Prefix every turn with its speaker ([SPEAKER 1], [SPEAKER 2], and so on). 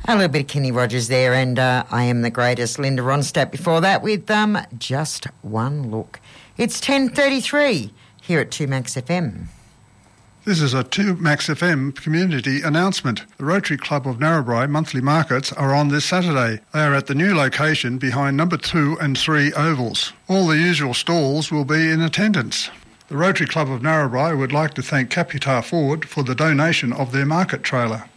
[SPEAKER 1] A little bit of Kenny Rogers there, and I Am the Greatest, Linda Ronstadt before that with Just One Look. It's 10:33 here at 2Max FM.
[SPEAKER 2] This is a 2Max FM community announcement. The Rotary Club of Narrabri monthly markets are on this Saturday. They are at the new location behind number 2 and 3 ovals. All the usual stalls will be in attendance. The Rotary Club of Narrabri would like to thank Capitar Ford for the donation of their market trailer.